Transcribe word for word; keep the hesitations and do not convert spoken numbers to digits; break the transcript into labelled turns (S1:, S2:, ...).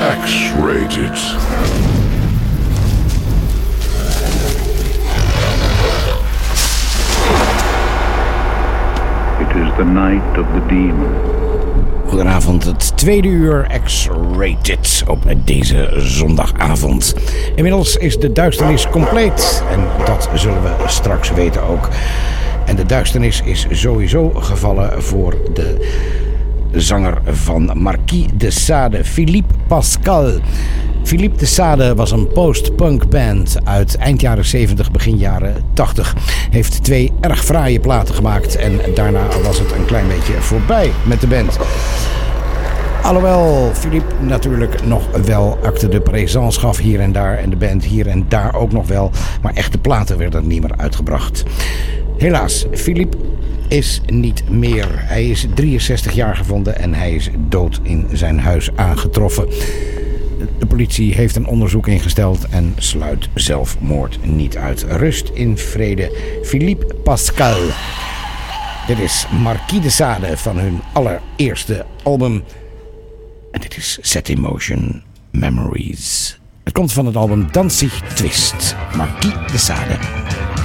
S1: X-Rated.
S2: It is the night of the demon.
S3: Goedenavond, het tweede uur X-Rated op deze zondagavond. Inmiddels is de duisternis compleet en dat zullen we straks weten ook. En de duisternis is sowieso gevallen voor de zanger van Marquis de Sade, Philippe Pascal. Philippe de Sade was een post-punk band uit eind jaren zeventig, begin jaren tachtig. Heeft twee erg fraaie platen gemaakt en daarna was het een klein beetje voorbij met de band. Alhoewel Philippe natuurlijk nog wel acte de présence gaf hier en daar en de band hier en daar ook nog wel, maar echte platen werden niet meer uitgebracht. Helaas, Philippe is niet meer. Hij is drieënzestig jaar gevonden en hij is dood in zijn huis aangetroffen. De politie heeft een onderzoek ingesteld en sluit zelfmoord niet uit. Rust in vrede, Philippe Pascal. Dit is Marquis de Sade van hun allereerste album. En dit is Set in Motion Memories. Het komt van het album Danzig Twist. Marquis de Sade.